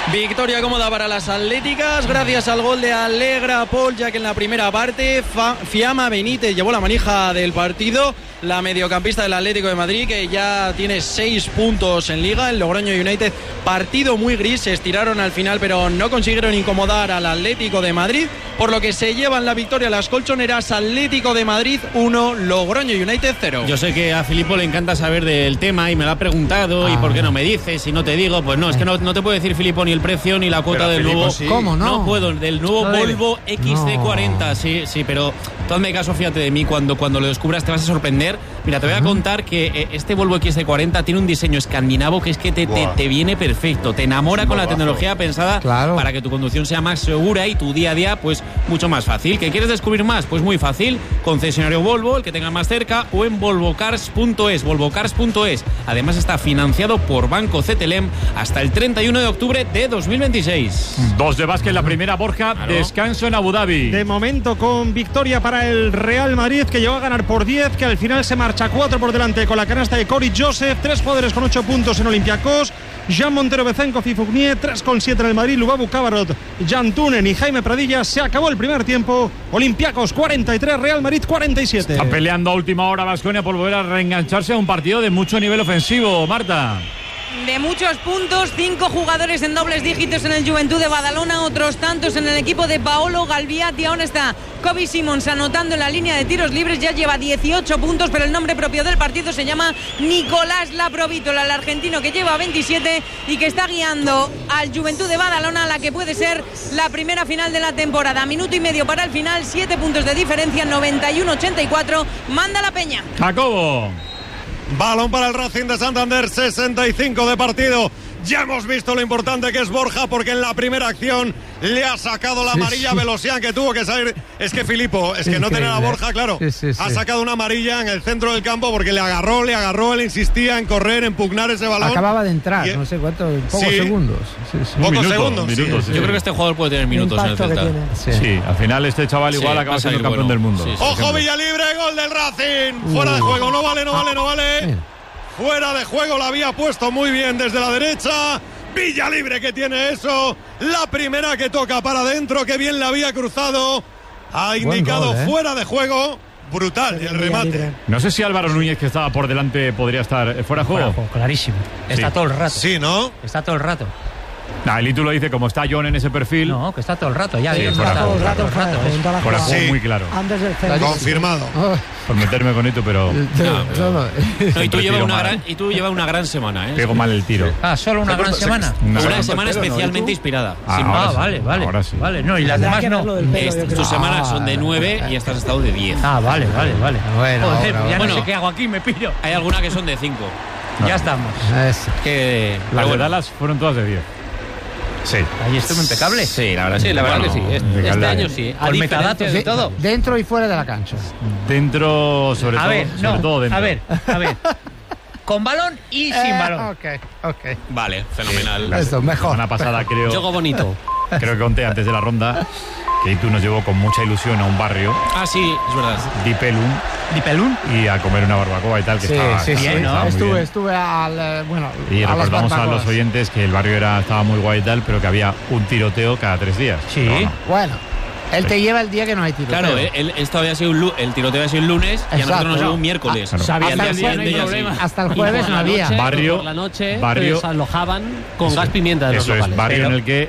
Victoria cómoda para las atléticas, gracias al gol de Alegra Paul, ya que en la primera parte Fa- Fiamma Benítez llevó la manija del partido. La mediocampista del Atlético de Madrid, que ya tiene seis puntos en Liga. El Logroño United, partido muy gris, se estiraron al final, pero no consiguieron incomodar al Atlético de Madrid, por lo que se llevan la victoria las colchoneras. Atlético de Madrid uno, Logroño United cero. Yo sé que a Filipo le encanta saber del tema y me lo ha preguntado. Ah. ¿Y por qué no me dices? Y no te digo, pues no, es que no, no te puedo decir, Filipo, ni el precio ni la cuota pero del Filipo, nuevo. Sí. ¿Cómo no? No puedo, del nuevo no Volvo X C cuarenta. No. Sí, sí, pero tú hazme caso, fíjate de mí, cuando, cuando lo descubras te vas a sorprender. Mira, te voy a contar que este Volvo X C cuarenta tiene un diseño escandinavo que es que te, te, te viene perfecto, te enamora con la tecnología pensada claro. para que tu conducción sea más segura y tu día a día pues mucho más fácil. ¿Que quieres descubrir más? Pues muy fácil, concesionario Volvo, el que tenga más cerca, o en volvocars punto es, volvocars punto es. Además está financiado por Banco C T L E M hasta el treinta y uno de octubre de dos mil veintiséis. Dos de básquet, la primera, Borja, claro. Descanso en Abu Dhabi. De momento con victoria para el Real Madrid, que llegó a ganar por diez, que al final se marcha cuatro por delante con la canasta de Cory Joseph. Tres jugadores con ocho puntos en Olympiacos: Jean Montero, Bezenkov y Fournier. Tres con siete en el Madrid: Lubabu Cabarot, Jan Tunen y Jaime Pradilla. Se acabó el primer tiempo. Olympiacos cuarenta y tres, Real Madrid cuarenta y siete. Está peleando a última hora Baskonia por volver a reengancharse a un partido de mucho nivel ofensivo, Marta. De muchos puntos, cinco jugadores en dobles dígitos en el Juventud de Badalona, otros tantos en el equipo de Paolo Galviati. Ahora está Kobe Simons anotando en la línea de tiros libres, ya lleva dieciocho puntos, pero el nombre propio del partido se llama Nicolás Laprovítola, el argentino que lleva veintisiete y que está guiando al Juventud de Badalona a la que puede ser la primera final de la temporada. Minuto y medio para el final, siete puntos de diferencia, noventa y uno a ochenta y cuatro, manda la Peña. Jacobo. Balón para el Racing de Santander, sesenta y cinco de partido. Ya hemos visto lo importante que es Borja, porque en la primera acción le ha sacado la amarilla sí, sí. a Velosian, que tuvo que salir. Es que Filipo, es que no tener a Borja, claro, sí, sí, sí. ha sacado una amarilla en el centro del campo porque le agarró, le agarró, él insistía en correr, en pugnar ese balón. Acababa de entrar, y... no sé cuánto, pocos sí. segundos. Sí, sí. Pocos minuto, segundos. Minutos, sí. Yo creo que este jugador puede tener minutos en el Celta. Sí. sí, al final este chaval igual sí, acaba siendo campeón bueno. del mundo. Sí, sí, Ojo, Villalibre, gol del Racing. Fuera uh. de juego, no vale, no vale, no vale. Bien. Fuera de juego, la había puesto muy bien desde la derecha. Villalibre que tiene eso. La primera que toca para adentro, que bien la había cruzado. Ha indicado gol, ¿eh? fuera de juego. Brutal el remate. No sé si Álvaro Núñez, que estaba por delante, podría estar fuera de juego. Fuera de juego, clarísimo. Está sí. todo el rato. Sí, ¿no? Está todo el rato. Nah, el título dice, como está John en ese perfil. No, que está todo el rato, ya. Sí, está todo el rato, todo el rato. rato por sí. muy claro. Antes del centro. Confirmado. Oh. Por meterme con esto, pero. No, pero... no, y, tú llevas una gran, y tú llevas una gran semana, ¿eh? Pego mal el tiro. Ah, solo una gran semana. Una, una semana especialmente inspirada. Ah, sin ah vale, vale. Ahora sí. Vale, no, y las demás no. Este, tus semanas son de nueve y estas has estado de diez. Ah, vale, vale, vale. Bueno, Joder, bueno, ya bueno. no sé qué hago aquí, me pillo. Hay alguna que son de cinco. No. Ya estamos. Es que. Las de Dallas fueron todas de diez. Sí. Ahí estuvo impecable. Sí, la verdad, sí, la verdad bueno, que sí. Este, este año sí. Con metadatos y todo. Dentro y fuera de la cancha. Dentro, sobre, a todo, ver, sobre no, todo dentro. A ver, a ver. Con balón y sin eh, balón. Ok, ok. Vale, fenomenal. Sí, Esto, mejor. La semana pasada creo. Juego bonito. Creo que conté antes de la ronda que Itu nos llevó con mucha ilusión a un barrio. Ah, sí, es verdad. Dipelum. ¿Dipelum? Y a comer una barbacoa y tal, que sí, estaba, sí, estaba, sí, estaba ¿no? Estuve, bien. estuve al, bueno, y a recordamos a los oyentes que el barrio era estaba muy guay y tal, pero que había un tiroteo cada tres días. Sí. No, no. Bueno. Él te lleva el día que no hay tiroteo. Claro, él, esto había sido un, el tiroteo había sido el lunes. Exacto. Y a nosotros nos llegó un miércoles. Claro. Sabía hasta, el día el siguiente jueves, sí. hasta el jueves no había. Noche, barrio, por la noche barrio, desalojaban con eso, gas pimienta de los Eso locales. es, barrio pero, en el que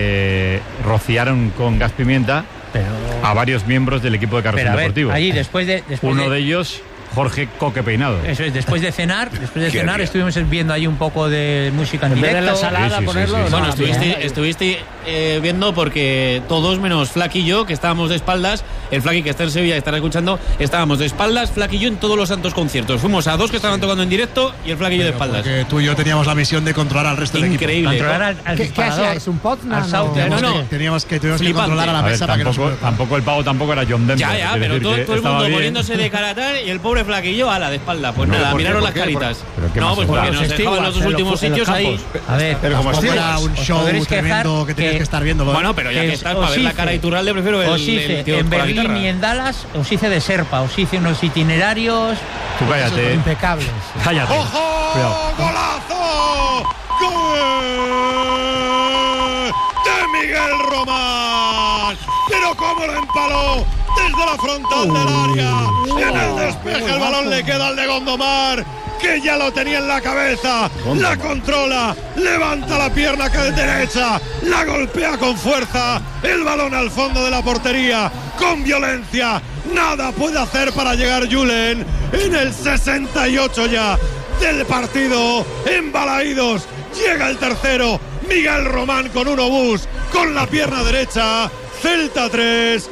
eh, rociaron con gas pimienta pero, a varios miembros del equipo de Carrusel pero a ver, Deportivo. Ahí después de... Después Uno de, de ellos... Jorge Coque Peinado. Eso es, después de cenar, después de cenar bien. Estuvimos viendo ahí un poco de música en, en directo. De la salada, sí, sí, ponerlo. Sí, sí, sí. Bueno, estuviste, estuviste eh, viendo porque todos menos Flaky y yo, que estábamos de espaldas, el Flaky que está en Sevilla y estará escuchando, estábamos de espaldas, Flaky y yo en todos los santos conciertos. Fuimos a dos que estaban tocando en directo y el Flaky y yo de espaldas. Porque tú y yo teníamos la misión de controlar al resto del equipo. Increíble. Controlar al, al ¿Qué, ¿Qué hacíais? ¿Un pot? No, no, no, no, no. Teníamos que, teníamos que controlar a la a ver, mesa para tampoco, que no tampoco el pavo tampoco era John Denver. Ya, ya, pero todo, todo el mundo bien. poniéndose de cara tal y el pobre Flaky y yo a la de espalda. Pues no, nada, miraron las caritas. No, pues porque nos dejaban los dos últimos sitios ahí. A ver, pero como era un show tremendo que tenías que estar viendo. Bueno, pero ya que estás para ver la cara de Iturralde, prefiero ver el tío en Berlín y en Dallas os hice de Serpa, os hice unos itinerarios. Tú cállate. Impecables. Cállate. ¡Ojo! ¡Golazo! ¡Gol! ¡Oh, cómo lo empaló! Desde la frontal del área. En el despeje el balón le queda al de Gondomar, que ya lo tenía en la cabeza. La controla, levanta la pierna que de derecha, la golpea con fuerza. El balón al fondo de la portería, con violencia. Nada puede hacer para llegar Julen. En el sesenta y ocho ya del partido, embalaídos. Llega el tercero, Miguel Román con un obús, con la pierna derecha. Celta tres,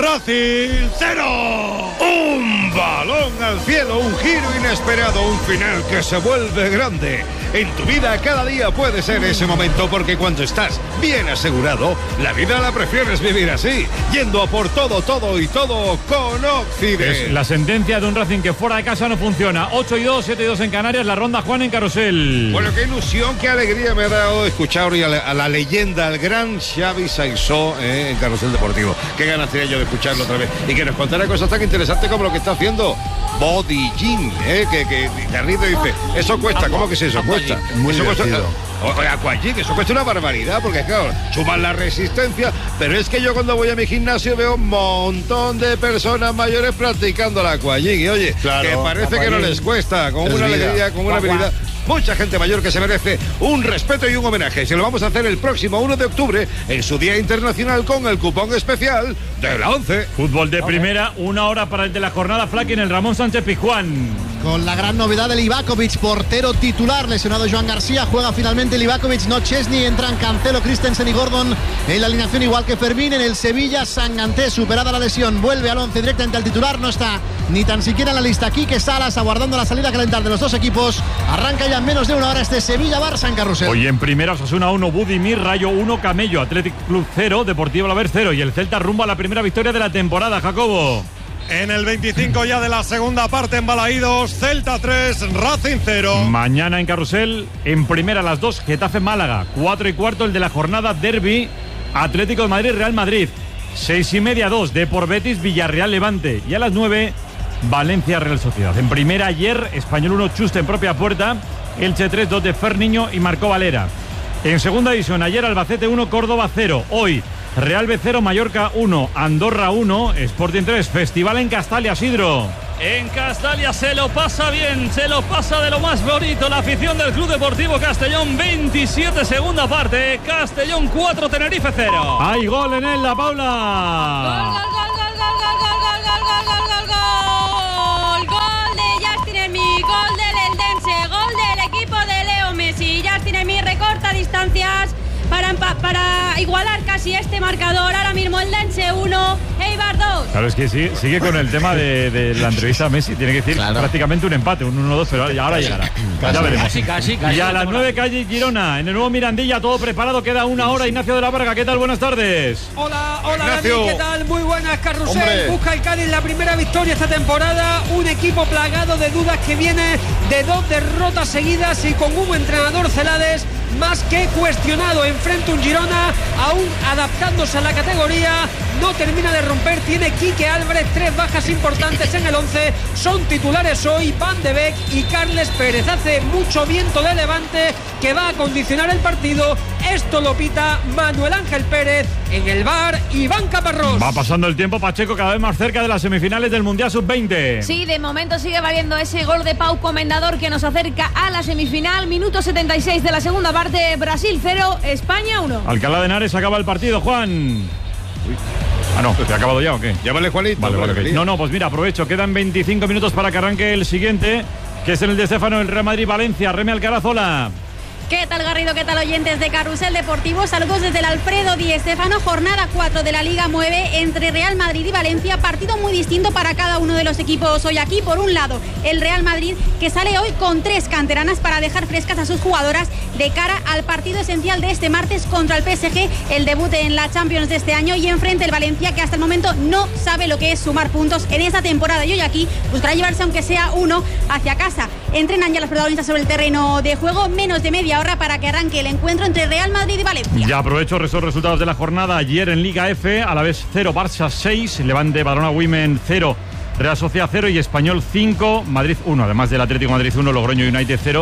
Racing cero. Un balón al cielo, un giro inesperado, un final que se vuelve grande. En tu vida cada día puede ser ese momento, porque cuando estás bien asegurado, la vida la prefieres vivir así, yendo a por todo, todo y todo con Occident. Es la sentencia de un Racing que fuera de casa no funciona. ocho y dos, siete y dos en Canarias, la ronda Juan en Carrusel. Bueno, qué ilusión, qué alegría me ha dado escuchar hoy a la, a la leyenda, al gran Xavi Saizó eh, en Carrusel Deportivo. Qué ganas tenía yo de escucharlo otra vez y que nos contara cosas tan interesantes como lo que está haciendo Body Gym, eh, que, que Garrido dice, eso cuesta, ¿cómo que es eso? Cuesta. Muy eso cuesta, divertido. o, o Aquagym, eso cuesta una barbaridad, porque claro, suman la resistencia, pero es que yo cuando voy a mi gimnasio veo un montón de personas mayores practicando la Aquagym, y oye, claro, que parece que no les cuesta, con una alegría, con una habilidad. Mucha gente mayor que se merece un respeto y un homenaje. Y se lo vamos a hacer el próximo uno de octubre en su Día Internacional con el cupón especial de la once. Fútbol de primera, una hora para el de la jornada Flaky en el Ramón Sánchez Pizjuán. Con la gran novedad de Livakovic, portero titular, lesionado Joan García, juega finalmente Livakovic, no Chesney, entran Cancelo, Christensen y Gordon en la alineación igual que Fermín. En el Sevilla, Sanganté, superada la lesión, vuelve al once directamente al titular, no está ni tan siquiera en la lista Quique Salas, aguardando la salida calentar de los dos equipos. Arranca ya en menos de una hora este Sevilla-Barça en Carrusel. Hoy en primera, Osasuna uno, Budimir, Rayo uno, Camello, Athletic Club cero, Deportivo Alavés cero, y el Celta rumbo a la primera victoria de la temporada, Jacobo. En el veinticinco ya de la segunda parte en Balaídos, Celta tres, Racing cero. Mañana en Carrusel, en primera a las dos, Getafe Málaga, cuatro y cuarto el de la jornada Derby, Atlético de Madrid, Real Madrid, seis y media dos, Depor Betis, Villarreal Levante, y a las nueve, Valencia Real Sociedad. En primera ayer, Español uno, Chuste en propia puerta, Elche tres, dos de Ferniño y Marcó Valera. En segunda división, ayer Albacete uno, Córdoba cero, hoy Real B cero, Mallorca uno, Andorra uno, Sporting tres, Festival en Castalia, Sidro. En Castalia se lo pasa bien, se lo pasa de lo más bonito la afición del Club Deportivo Castellón. veintisiete, segunda parte, Castellón cuatro, Tenerife cero. Hay gol en él, la Paula. Gol, gol, gol, gol, gol, gol, gol, gol, gol, gol, gol, gol, gol de Justin Emi, gol del Eldense, gol del equipo de Leo Messi. Justin Emi recorta distancias para, para igualar casi este marcador. Ahora mismo el Eldense uno, Eibar dos. Claro, es que sigue, sigue con el tema de, de la entrevista a Messi. Tiene que decir claro. prácticamente un empate, un uno dos, pero ahora llegará. Casi, ya veremos. Casi, casi, casi, y a las nueve, calle Girona, en el nuevo Mirandilla, todo preparado. Queda una hora. Ignacio de la Varga, ¿qué tal? Buenas tardes. Hola, hola, Dani, ¿qué tal? Muy buenas, Carrusel. Hombre. Busca el Cádiz la primera victoria esta temporada. Un equipo plagado de dudas que viene de dos derrotas seguidas y con un entrenador Celades más que cuestionado. Enfrente un Girona aún adaptándose a la categoría, no termina de romper. Tiene Quique Álvarez, tres bajas importantes en el once, son titulares hoy Van de Beek y Carles Pérez. Hace mucho viento de levante que va a condicionar el partido. Esto lo pita Manuel Ángel Pérez. En el bar, Iván Caparrós. Va pasando el tiempo, Pacheco, cada vez más cerca de las semifinales del Mundial sub veinte. Sí, de momento sigue valiendo ese gol de Pau Comendador que nos acerca a la semifinal. Minuto setenta y seis de la segunda parte, Brasil cero, España uno. Alcalá de Henares acaba el partido, Juan. Uy. Ah, no, ¿te ha acabado ya o qué? Llámale, Juanito. Vale, vale, okay. No, no, pues mira, aprovecho. Quedan veinticinco minutos para que arranque el siguiente, que es en el de Estéfano, el Real Madrid-Valencia. Remy Alcaraz, hola. ¿Qué tal, Garrido? ¿Qué tal, oyentes de Carrusel Deportivo? Saludos desde el Alfredo Di Stéfano, jornada cuatro de la Liga nueve entre Real Madrid y Valencia. Partido muy distinto para cada uno de los equipos hoy aquí. Por un lado, el Real Madrid, que sale hoy con tres canteranas para dejar frescas a sus jugadoras de cara al partido esencial de este martes contra el P S G, el debut en la Champions de este año. Y enfrente el Valencia, que hasta el momento no sabe lo que es sumar puntos en esta temporada. Y hoy aquí buscará llevarse, aunque sea uno, hacia casa. Entrenan ya los protagonistas sobre el terreno de juego. Menos de media hora para que arranque el encuentro entre Real Madrid y Valencia. Ya aprovecho esos resultados de la jornada. Ayer en Liga F, Alavés cero, Barça seis, Levante Badalona Women cero, Real Sociedad cero y Español cinco, Madrid uno. Además del Atlético Madrid uno, Logroño United cero,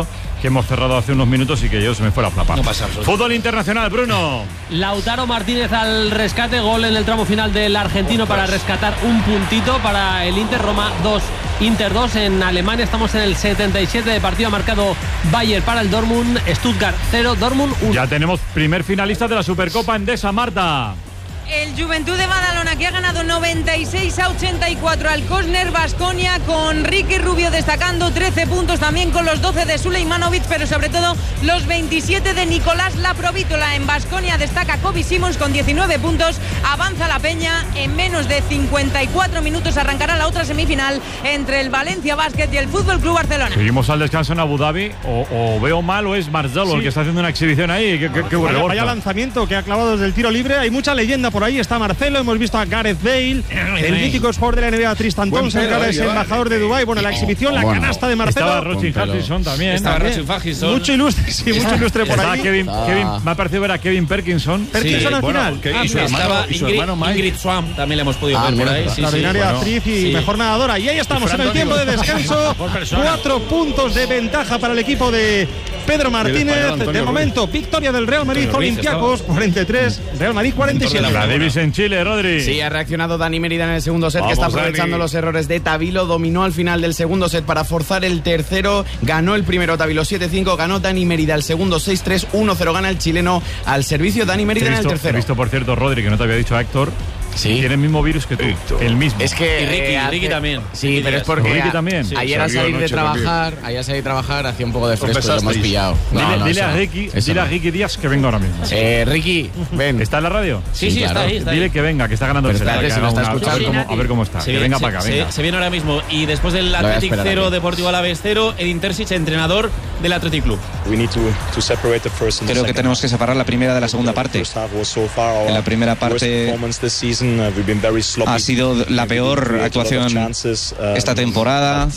que hemos cerrado hace unos minutos y que yo se me fue la plapa. No pasa absolutamente. Fútbol internacional, Bruno. Lautaro Martínez al rescate, gol en el tramo final del argentino para rescatar un puntito para el Inter. Roma dos, Inter dos. En Alemania estamos en el setenta y siete de partido, ha marcado Bayer para el Dortmund, Stuttgart cero, Dortmund uno. Ya tenemos primer finalista de la Supercopa Endesa, Marta. El Juventud de Badalona, que ha ganado noventa y seis a ochenta y cuatro al Kosner Baskonia, con Ricky Rubio destacando trece puntos, también con los doce de Sulejmanovic, pero sobre todo los veintisiete de Nicolás Laprovítola. En Baskonia destaca Kobe Simons con diecinueve puntos. Avanza la Peña, en menos de cincuenta y cuatro minutos arrancará la otra semifinal entre el Valencia Basket y el Fútbol Club Barcelona. Seguimos al descanso en Abu Dhabi. O, o veo mal o es Marzolo sí. el que está haciendo una exhibición ahí. ¿Qué, qué, qué vaya, vaya lanzamiento que ha clavado desde el tiro libre. Hay mucha leyenda por ahí. Está Marcelo, hemos visto a Gareth Bale, el mítico sport de la N B A Tristan Thompson, que ahora es embajador de Dubái. Bueno, la exhibición, la bueno, canasta de Marcelo. Estaba Rochin Hutchinson también. Estaba Rochin Hutchinson. Mucho ilustre, sí, mucho ilustre por ahí. Kevin, Kevin, me ha parecido ver a Kevin Perkinson. Perkinson sí, al bueno, final. Ah, y su hermano, y su Ingrid, hermano Mike. Ingrid Swam también le hemos podido ah, ver por ahí. Sí, extraordinaria sí, actriz bueno, y sí. mejor nadadora. Y ahí estamos en el tiempo de descanso. Cuatro puntos de ventaja para el equipo de Pedro Martínez. De momento, victoria del Real Madrid Olympiacos cuarenta y tres, Real Madrid cuarenta y siete. La Davis en Chile, Rodri. Sí, ha reaccionado Dani Mérida en el segundo set, Vamos, que está aprovechando Dani. los errores de Tavilo. Dominó al final del segundo set para forzar el tercero. Ganó el primero Tavilo siete cinco. Ganó Dani Mérida el segundo seis tres. uno cero gana el chileno al servicio. Dani Mérida visto, en el tercero. He visto, por cierto, Rodri, que no te había dicho, Héctor. Sí. Tiene el mismo virus que tú. Héctor. El mismo. Es que. Y Ricky, eh, hace... Ricky también. Sí, Ricky pero es porque. Ricky también. Sí, ayer al salir de trabajar, también. ayer al salir de trabajar, hacía un poco de fresco y lo hemos pillado. No, dile, no, dile eso, a Ricky, eso dile no. a Ricky Díaz que venga ahora mismo. Eh, Ricky, ven. ¿Está en la radio? Sí, sí, sí claro. está ahí. Está dile ahí. que venga, que está ganando pero el espérate, si lo está escuchando. Una, a ver cómo está. Se que viene, venga se, para acá, venga. Se, se viene ahora mismo. Y después del Athletic cero, Deportivo Alavés cero, Edin Terzic, entrenador del Athletic Club. Creo que tenemos que separar la primera de la segunda parte. En la primera parte ha sido la peor actuación esta temporada.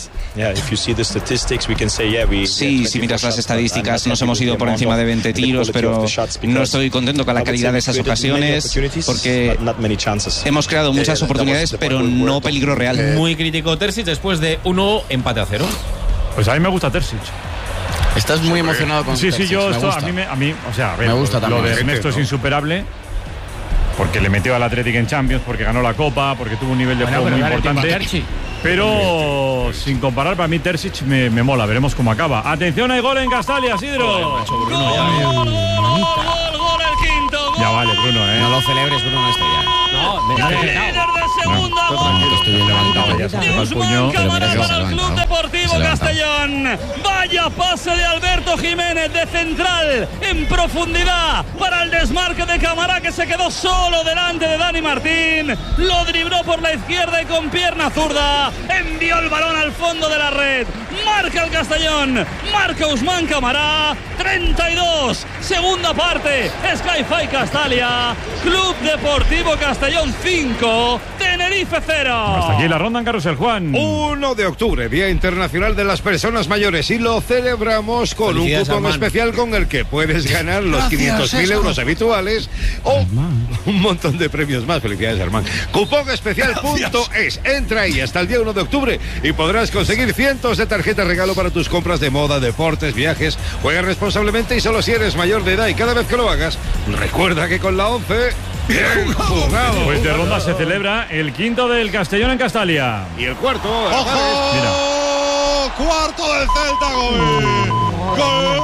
Sí, si miras las estadísticas, nos hemos ido por encima de veinte tiros, pero no estoy contento con la calidad de esas ocasiones porque hemos creado muchas oportunidades, pero no peligro real. Muy crítico Terzic después de uno empate a cero. Pues a mí me gusta Terzic. Estás muy emocionado con Sí, Terzic, sí, yo me esto gusta. a mí, me, a mí, o sea, a ver, me gusta lo también. de Ernesto es insuperable. Porque le metió al Athletic en Champions, porque ganó la Copa, porque tuvo un nivel de bueno, juego muy importante. Pero sin comparar, para mí Terzic me, me mola. Veremos cómo acaba. Atención, hay gol en Castalia, Sidro. Gol, gol, gol, gol, gol, el quinto. Ya vale, Bruno, ¿eh? No lo celebres, Bruno, no está ya. No, ya líder de segunda. Tranquilo, estoy bien levantado. De Usman Camará para el Club Deportivo Castellón. Vaya pase de Alberto Jiménez de central en profundidad para el desmarque de Camará, que se quedó solo delante de Dani Martín. Lo dribló por la izquierda y con pierna zurda envió el balón al fondo de la red. Marca el Castellón, marca Usman Camará. treinta y dos, segunda parte. Sky-Fi Castalia, Club Deportivo Castellón cinco, Tenerife cero. Hasta aquí la ronda en Carrusel, Juan. uno de octubre, Día Internacional de las Personas Mayores, y lo celebramos con un cupón Armand. especial con el que puedes ganar los quinientos mil euros habituales o un montón de premios más. Felicidades, Armand. Cupón especial punto es. Entra ahí hasta el día uno de octubre y podrás conseguir cientos de tarjetas regalo para tus compras de moda, deportes, viajes. Juega responsablemente y solo si eres mayor de edad, y cada vez que lo hagas, recuerda que con la once... Bien jugado. Pues de ronda se celebra el quinto del Castellón en Castalia. Y el cuarto. ¡Ojo! Mira. Cuarto del Celta, gol. Gol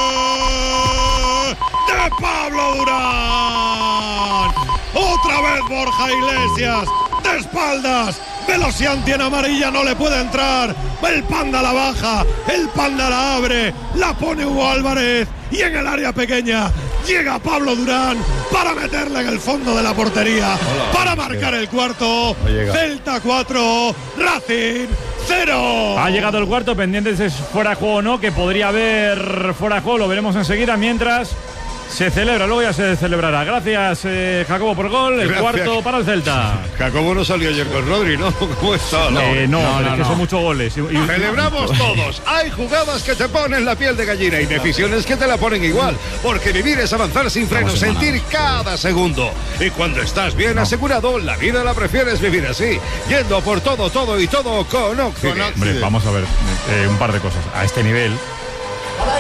de Pablo Durán. Otra vez Borja Iglesias. De espaldas. Velocianti en amarilla, no le puede entrar. El Panda la baja, el Panda la abre, la pone Hugo Álvarez y en el área pequeña llega Pablo Durán para meterla en el fondo de la portería. Hola, para marcar el cuarto. Celta cuatro, Racing cero. Ha llegado el cuarto, pendientes de si es fuera de juego o no, que podría haber fuera de juego, lo veremos enseguida. Mientras se celebra, luego ya se celebrará. Gracias, eh, Jacobo, por gol. El Gracias. Cuarto para el Celta. Jacobo no salió ayer con Rodri, ¿no? ¿Cómo está? No, eh, no, no, no, es que no. Son muchos goles. Y, y... Celebramos todos. Hay jugadas que te ponen la piel de gallina y decisiones que te la ponen igual. Porque vivir es avanzar sin frenos, sentir cada segundo. Y cuando estás bien no. asegurado, la vida la prefieres vivir así. Yendo por todo, todo y todo con Occident. Hombre, vamos a ver eh, un par de cosas. A este nivel...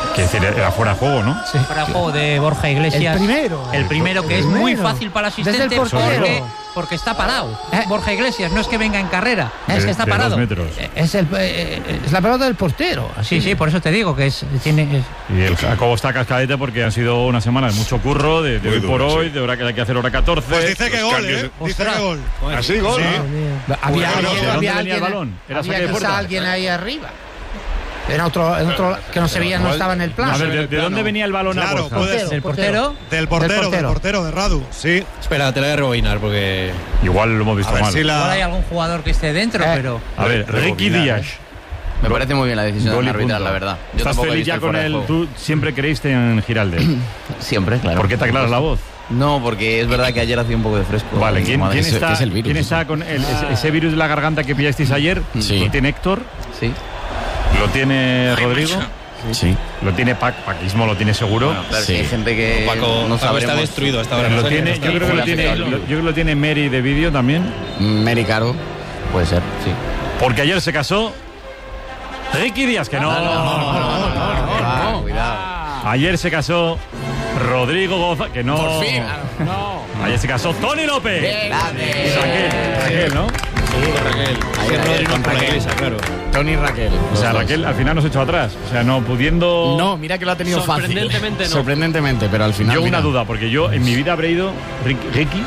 Que decir, era fuera de juego, ¿no? Sí. Fuera de juego de Borja Iglesias. El primero. El primero, que El es primero. muy fácil para el asistente Desde el portero. porque, porque está parado. Eh. Borja Iglesias, no es que venga en carrera, De- es que está de dos parado. metros. Es, el, eh, es la pelota del portero. Sí, sí, por eso te digo que es, tiene, es- Y el Jacobo está cascadete porque han sido una semana de mucho curro, de, de Muy hoy por duro, hoy, sí. de hora que hay que hacer hora catorce. Pues dice que Los gol, cambios ¿eh? de- Dice que gol. Así, gol. Sí. Había, Bueno, ¿de había, dónde había venía el alguien, balón? Era había saque de quizá puerta. alguien ahí arriba. En otro, en otro que no se veía, no estaba en el plan. A ver, ¿de, de dónde venía el balón a Claro, Borja? puede ser. ¿El portero? Del portero, del portero. portero, de Radu. Sí. Espera, te la voy a rebobinar porque. Igual lo hemos visto A ver mal. si Ahora hay la. algún jugador que esté dentro, Eh. pero A ver, Ricky Díaz. Me parece muy bien la decisión Gol y del arbitral, punto. la verdad. Yo ¿Estás tampoco he feliz visto ya el con fuera de él? juego. Tú siempre creíste en Giralde. Siempre, claro. ¿Por qué te aclaras la voz? No, porque es verdad que ayer hacía un poco de fresco. Vale, ¿quién, Madre, quién ese- está, que es el virus. ¿quién está con el- ese, ese virus de la garganta que pillasteis ayer? Sí. ¿Lo tiene Héctor? Sí. ¿Lo tiene Rodrigo? Sí. ¿Lo tiene Pac? Paquismo lo tiene seguro. Bueno, claro, que hay gente que Paco, no Paco sabremos. está destruido hasta ahora. Lo No sé, tiene, no yo está- creo que lo tiene, lo- yo creo que lo tiene Mary de vídeo también. Mary Caro. Puede ser, sí. Porque ayer se casó Ricky Díaz, que no. Ah, cuidado. Ayer se casó Rodrigo González, que no. Por fin. Ayer se casó Tony López. Y Raquel, Raquel, ¿no? Ahí, ahí, con Raquel. claro. Tony y Raquel. O sea, Raquel al final nos echó atrás. O sea, no pudiendo. No, mira que lo ha tenido fácil. Sorprendentemente no. Sorprendentemente, pero al final. Yo mira. una duda, porque yo en mi vida habré ido, Ricky, Ricky,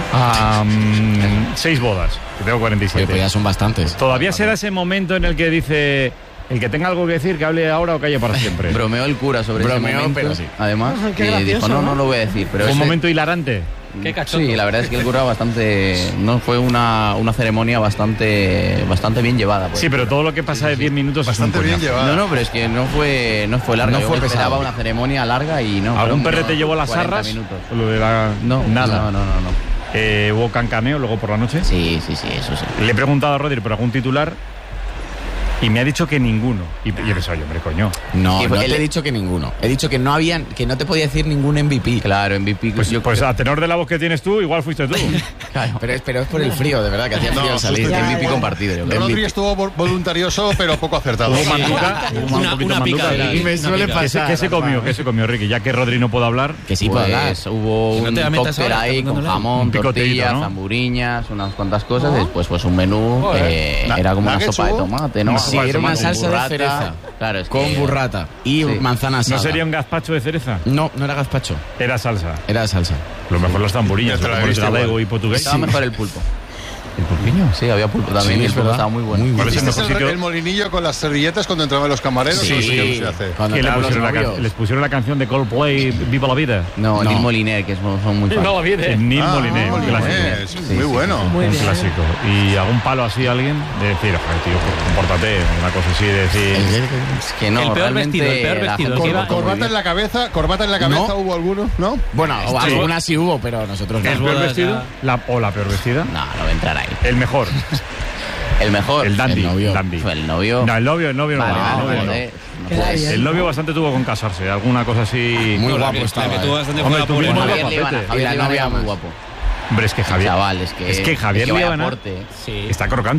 a mm, seis bodas, que tengo cuarenta y Oye, siete. pues ya son bastantes. Todavía será ese momento en el que dice, el que tenga algo que decir, que hable ahora o calle para siempre. Bromeó el cura sobre ese Bromeó, momento. pero sí. Además, Ah, qué y gracioso, dijo, no, ¿no? no lo voy a decir. Pero Fue un ese- momento hilarante. Qué cachondo. Sí, la verdad es que el cura bastante. No fue una, una ceremonia bastante bastante bien llevada. pues. Sí, pero todo lo que pasa de diez minutos Bastante es un bien coñazo. llevada. No, no, pero es que no fue, no fue larga. No Yo fue me esperaba pesado. una ceremonia larga y no. ¿Algún fueron perrete unos llevó las cuarenta arras? minutos. ¿O lo de la... No, nada. No, no, no. no. Eh, ¿Hubo cancaneo luego por la noche? Sí, sí, sí, eso sí. Le he preguntado a Rodri por algún titular y me ha dicho que ninguno. Y, y he pensado, yo, hombre, coño. No, Sí, no él- te he dicho que ninguno. He dicho que no habían, que no te podía decir ningún M V P. Claro, M V P. Pues, yo pues creo- a tenor de la voz que tienes tú, igual fuiste tú. Claro, pero, es, pero es por el frío, de verdad, que hacía frío No, al salir. susto- M V P compartido, yo creo. Rodri M V P. estuvo vol- voluntarioso, pero poco acertado. Hubo manduca, hubo un Una- poquito una manduca. picada. Y me suele ¿Qué se, pasar, qué se comió? Rafa. ¿Qué se comió, Ricky? Ya que Rodri no puede hablar. Que sí, Pues, pues hubo que no un te la metas cóctel ahora, ahí está con dándole. jamón, Un picoteíto, tortillas, ¿no? zamburiñas, unas cuantas cosas. Después, pues un menú. Joder. eh, Na- era como una nuggets sopa de hubo. tomate, ¿no? Una Sí, sopa de era una tomate. salsa Con de burrata. cereza. Claro, es Con que- burrata y Sí. manzana ¿No asada. sería un gazpacho de cereza? No, no era gazpacho. Era salsa. Era salsa. Lo mejor las tamburiñas, Ya te la como he es visto galego igual. y portugués. Estaba mejor el pulpo. ¿El pulpiño? Sí, había pulpo también. Sí, y el es pulpo verdad. estaba muy bueno. ¿Cuál es el ¿Viste mejor el, sitio? el molinillo con las servilletas cuando entraban los camareros? Sí, No sé qué se hace. cuando ¿Qué le entraron los pusieron la can- novios. les pusieron la canción de Coldplay, Viva la Vida. No, No. Neil Moliner, que es- son muy fans. El Neil Ah, Moliner, un Moliner, clásico. es Sí, muy sí, bueno. sí. Un clásico. ¿Y algún palo así a alguien? De decir, joder, tío, compórtate, una cosa así, de decir... Es que no, El peor realmente vestido, el peor la vestido, gente el que lo iba- tomó muy Corbata bien. en la cabeza, corbata en la cabeza, No. ¿hubo alguno? ¿No? Bueno, Sí. algunas sí hubo, pero nosotros ¿El no. peor bodas vestido? ya- La, ¿O la peor vestida? No, no voy a entrar ahí. El mejor. El mejor. El dandy. el novio. dandy. El novio. No, el novio, el novio no. Vale, vale, vale, el novio no. joder. No Queda puedes. bien. El novio bastante tuvo con casarse, alguna cosa así... Muy La guapo que- estaba. la que eh. tuvo bastante Hombre, buena tú por- mismo- Javier guapete. Líbana, Y Javier la Líbana novia era muy más. guapo. Hombre, es que Javier... Chaval, es que, es que Javier es que vaya Líbana aporte. Sí. está crocante.